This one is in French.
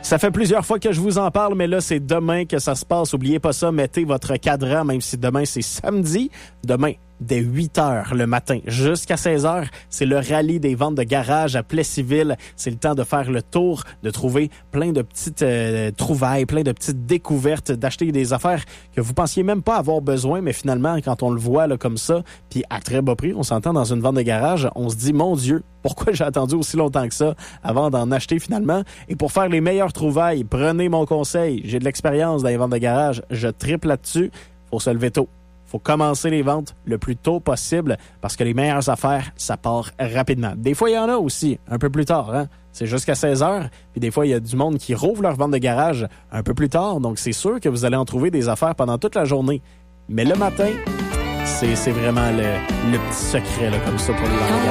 Ça fait plusieurs fois que je vous en parle, mais là, c'est demain que ça se passe. Oubliez pas ça, mettez votre cadran, même si demain, c'est samedi. Demain, dès 8 heures le matin jusqu'à 16 heures, c'est le rallye des ventes de garage à Plessisville. C'est le temps de faire le tour, de trouver plein de petites trouvailles, plein de petites découvertes, d'acheter des affaires que vous pensiez même pas avoir besoin, mais finalement, quand on le voit là, comme ça, puis à très bas prix, on s'entend dans une vente de garage, on se dit, mon Dieu, pourquoi j'ai attendu aussi longtemps que ça avant d'en acheter finalement? Et pour faire les meilleures trouvailles, prenez mon conseil. J'ai de l'expérience dans les ventes de garage. Je triple là-dessus. Faut se lever tôt. Faut commencer les ventes le plus tôt possible parce que les meilleures affaires, ça part rapidement. Des fois, il y en a aussi un peu plus tard. Hein? C'est jusqu'à 16 heures. Puis des fois, il y a du monde qui rouvre leur vente de garage un peu plus tard. Donc, c'est sûr que vous allez en trouver des affaires pendant toute la journée. Mais le matin, c'est vraiment le petit secret là, comme ça pour les ventes de garage.